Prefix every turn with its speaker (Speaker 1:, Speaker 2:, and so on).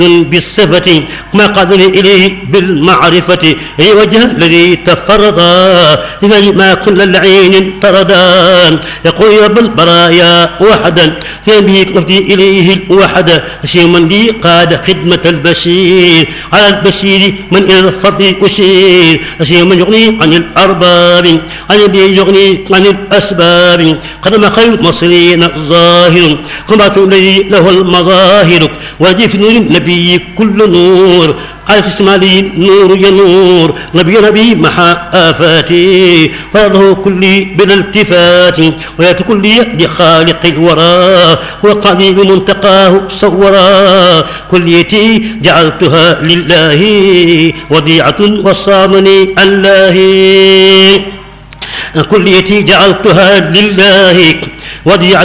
Speaker 1: بالصفة ما قادني إليه بالمعرفة وجه الذي تفردا ما كل العين طردا يقول يا رب البرايا وحدا ثاني نفدي إليه الوحد شيء من لي قاد خدمة البشير على البشير من إلى الفضل أشير شيء من يغني عن الأرباب عن يغني عن الأسباب قدم خير المصريين الظاهر قمت الذي له المظاهر وجه في نور النبي كل نور على اسمالي نور ينور نبي محا آفاتي فرضه كلي بلا التفات ويات كلي بخالق الورى وقضي بمنتقاه صورا كليتي جعلتها لله وديعة وصامني الله كليتي جعلتها لله وديعة